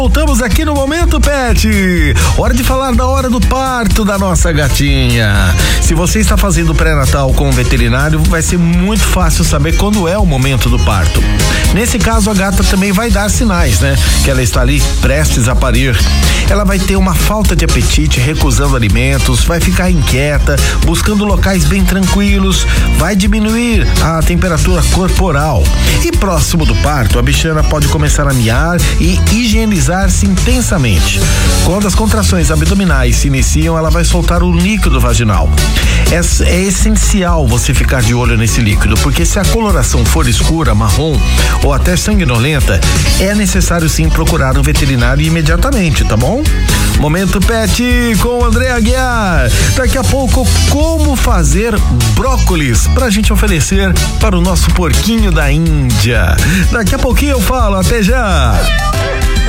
Voltamos aqui no Momento Pet. Hora de falar da hora do parto da nossa gatinha. Se você está fazendo pré-natal com o veterinário, vai ser muito fácil saber quando é o momento do parto. Nesse caso, a gata também vai dar sinais, né? Que ela está ali prestes a parir. Ela vai ter uma falta de apetite, recusando alimentos, vai ficar inquieta, buscando locais bem tranquilos, vai diminuir a temperatura corporal. E próximo do parto, a bichana pode começar a miar e higienizar-se intensamente. Quando as contrações abdominais se iniciam, ela vai soltar o líquido vaginal. É essencial você ficar de olho nesse líquido, porque se a coloração for escura, marrom ou até sanguinolenta, é necessário sim procurar um veterinário imediatamente, tá bom? Momento Pet com o André Aguiar. Daqui a pouco, como fazer brócolis pra gente oferecer para o nosso porquinho da Índia. Daqui a pouquinho eu falo, até já!